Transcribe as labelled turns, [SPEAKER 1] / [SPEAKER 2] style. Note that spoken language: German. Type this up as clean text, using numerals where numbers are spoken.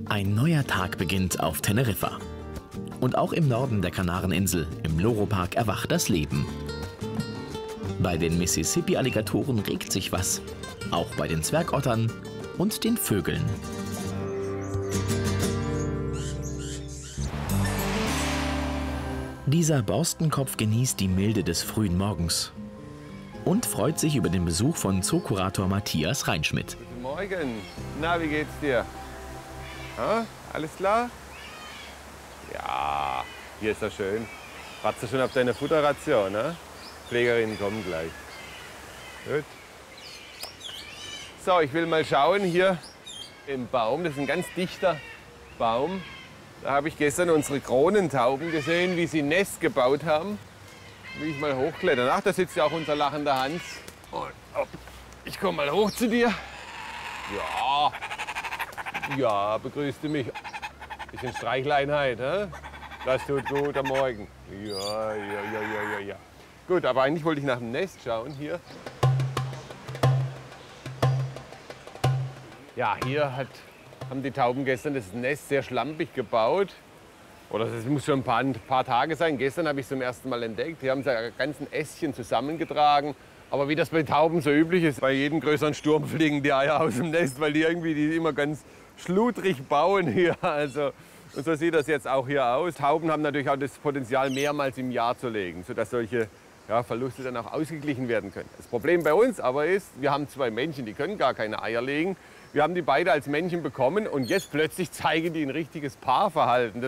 [SPEAKER 1] Ein neuer Tag beginnt auf Teneriffa. Und auch im Norden der Kanareninsel, im Loro-Park, erwacht das Leben. Bei den Mississippi-Alligatoren regt sich was. Auch bei den Zwergottern und den Vögeln. Dieser Borstenkopf genießt die Milde des frühen Morgens und freut sich über den Besuch von Zookurator Matthias Reinschmidt.
[SPEAKER 2] Guten Morgen. Na, wie geht's dir? Ha? Alles klar? Ja, hier ist ja schön. Wartest du schon auf deine Futterration, ne? Pflegerinnen kommen gleich. Gut. So, ich will mal schauen hier im Baum. Das ist ein ganz dichter Baum. Da habe ich gestern unsere Kronentauben gesehen, wie sie ein Nest gebaut haben. Will ich mal hochklettern. Ach, da sitzt ja auch unser lachender Hans. Und hopp. Ich komme mal hoch zu dir. Ja. Ja, begrüßt du mich. Bisschen Streichleinheit, hä? Das tut gut am Morgen. Ja. Gut, aber eigentlich wollte ich nach dem Nest schauen hier. Ja, hier haben die Tauben gestern das Nest sehr schlampig gebaut. Oder das muss schon ein paar Tage sein. Gestern habe ich es zum ersten Mal entdeckt. Hier haben sie ein ganzen Ästchen zusammengetragen. Aber wie das bei Tauben so üblich ist, bei jedem größeren Sturm fliegen die Eier aus dem Nest, weil die immer ganz schludrig bauen hier. Also, und so sieht das jetzt auch hier aus. Tauben haben natürlich auch das Potenzial, mehrmals im Jahr zu legen, sodass solche Verluste dann auch ausgeglichen werden können. Das Problem bei uns aber ist, wir haben zwei Männchen, die können gar keine Eier legen. Wir haben die beide als Männchen bekommen und jetzt plötzlich zeigen die ein richtiges Paarverhalten.